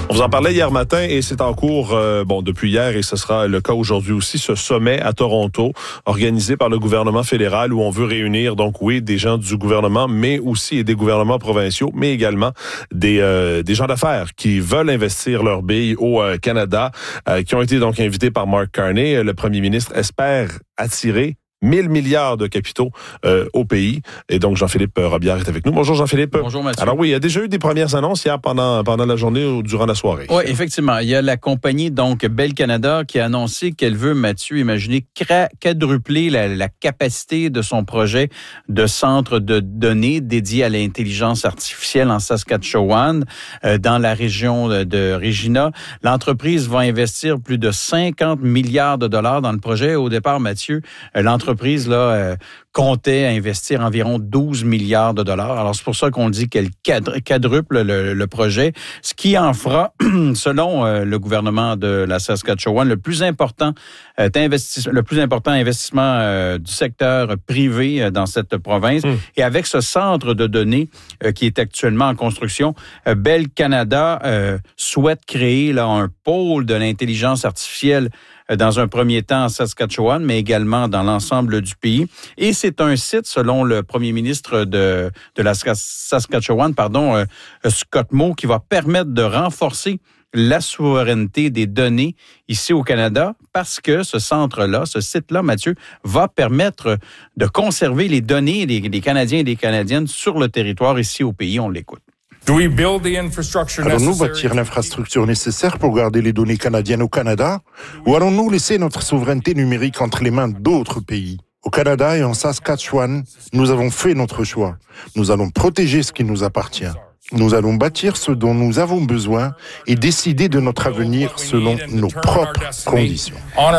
On vous en parlait hier matin et c'est en cours depuis hier et ce sera le cas aujourd'hui aussi, ce sommet à Toronto organisé par le gouvernement fédéral où on veut réunir donc des gens du gouvernement mais aussi des gouvernements provinciaux mais également des gens d'affaires qui veulent investir leurs billes au Canada qui ont été donc invités par Mark Carney. Le premier ministre espère attirer 1000 milliards de capitaux au pays. Et donc, Jean-Philippe Robillard est avec nous. Bonjour, Jean-Philippe. Bonjour, Mathieu. Alors oui, il y a déjà eu des premières annonces hier pendant la journée ou durant la soirée. Oui, effectivement. Il y a la compagnie, Bell Canada, qui a annoncé qu'elle veut, Mathieu, imaginez, quadrupler la capacité de son projet de centre de données dédié à l'intelligence artificielle en Saskatchewan, dans la région de Regina. L'entreprise va investir plus de 50 milliards de dollars dans le projet. Au départ, Mathieu, l'entreprise comptait investir environ 12 milliards de dollars. Alors, c'est pour ça qu'on dit qu'elle quadruple le projet, ce qui en fera, selon le gouvernement de la Saskatchewan, le plus important investissement du secteur privé dans cette province. Et avec ce centre de données qui est actuellement en construction, Bell Canada souhaite créer un pôle de l'intelligence artificielle dans un premier temps en Saskatchewan, mais également dans l'ensemble du pays. Et c'est un site, selon le premier ministre de la Saskatchewan, Scott Moe, qui va permettre de renforcer la souveraineté des données ici au Canada, parce que ce centre-là, ce site-là, Mathieu, va permettre de conserver les données des Canadiens et des Canadiennes sur le territoire ici au pays. On l'écoute. Allons-nous bâtir l'infrastructure nécessaire pour garder les données canadiennes au Canada ou allons-nous laisser notre souveraineté numérique entre les mains d'autres pays? Au Canada et en Saskatchewan, nous avons fait notre choix. Nous allons protéger ce qui nous appartient. Nous allons bâtir ce dont nous avons besoin et décider de notre avenir selon nos propres conditions.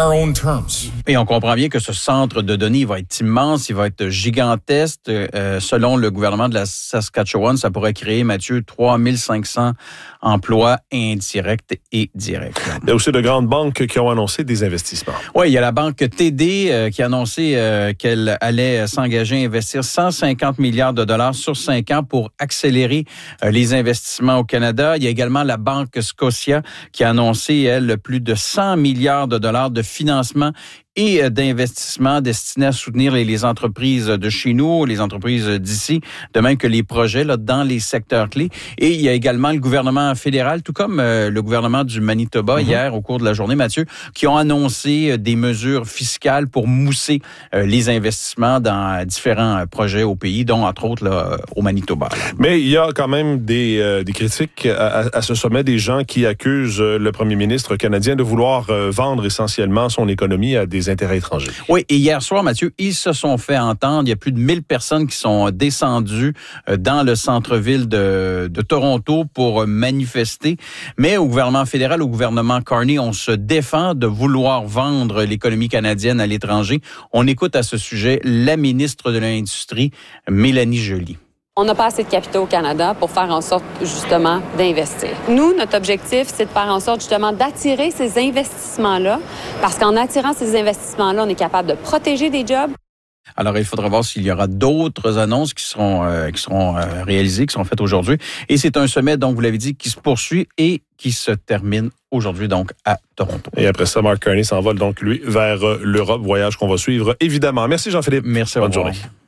Et on comprend bien que ce centre de données va être immense, il va être gigantesque. Selon le gouvernement de la Saskatchewan, ça pourrait créer, Mathieu, 3500 emplois indirects et directs. Il y a aussi de grandes banques qui ont annoncé des investissements. Oui, il y a la banque TD qui a annoncé qu'elle allait s'engager à investir 150 milliards de dollars sur 5 ans pour accélérer les investissements au Canada. Il y a également la banque Scotia qui a annoncé, elle, plus de 100 milliards de dollars de financement et d'investissements destinés à soutenir les entreprises de chez nous, les entreprises d'ici, de même que les projets dans les secteurs clés. Et il y a également le gouvernement fédéral, tout comme le gouvernement du Manitoba hier au cours de la journée, Mathieu, qui ont annoncé des mesures fiscales pour mousser les investissements dans différents projets au pays, dont entre autres au Manitoba. Mais il y a quand même des critiques à ce sommet, des gens qui accusent le premier ministre canadien de vouloir vendre essentiellement son économie à des intérêts étrangers. Oui, et hier soir, Mathieu, ils se sont fait entendre. Il y a plus de 1000 personnes qui sont descendues dans le centre-ville de Toronto pour manifester. Mais au gouvernement fédéral, au gouvernement Carney, on se défend de vouloir vendre l'économie canadienne à l'étranger. On écoute à ce sujet la ministre de l'Industrie, Mélanie Joly. On n'a pas assez de capitaux au Canada pour faire en sorte, justement, d'investir. Nous, notre objectif, c'est de faire en sorte, justement, d'attirer ces investissements-là, parce qu'en attirant ces investissements-là, on est capable de protéger des jobs. Alors, il faudra voir s'il y aura d'autres annonces qui seront réalisées, qui seront faites aujourd'hui. Et c'est un sommet, donc, vous l'avez dit, qui se poursuit et qui se termine aujourd'hui, donc, à Toronto. Et après ça, Mark Carney s'envole donc, lui, vers l'Europe, voyage qu'on va suivre, évidemment. Merci, Jean-Philippe. Merci. Bonne journée.